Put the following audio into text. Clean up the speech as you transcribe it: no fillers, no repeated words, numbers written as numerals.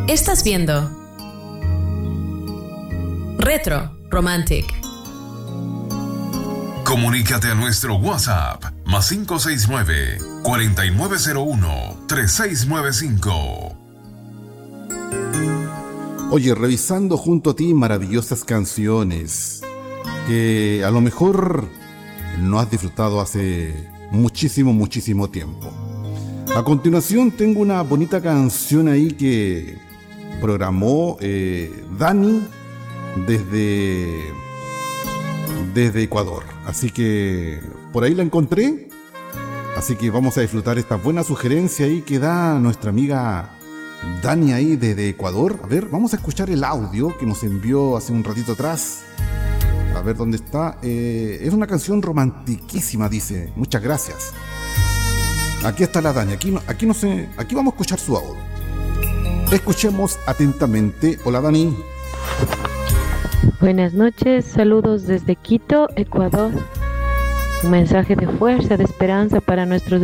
Estás viendo Retro Romantic. Comunícate a nuestro WhatsApp más 569-4901-3695. Oye, revisando junto a ti maravillosas canciones que a lo mejor no has disfrutado hace muchísimo tiempo. A continuación tengo una bonita canción ahí que programó Dani desde Ecuador. Así que por ahí la encontré. Así que vamos a disfrutar esta buena sugerencia ahí que da nuestra amiga Dani ahí desde Ecuador. A ver, vamos a escuchar el audio que nos envió hace un ratito atrás. A ver dónde está. Es una canción romantiquísima, dice. Muchas gracias. Aquí está la Dani. Aquí no sé. Aquí vamos a escuchar su audio. Escuchemos atentamente. Hola, Dani. Buenas noches, saludos desde Quito, Ecuador. Un mensaje de fuerza, de esperanza para nuestros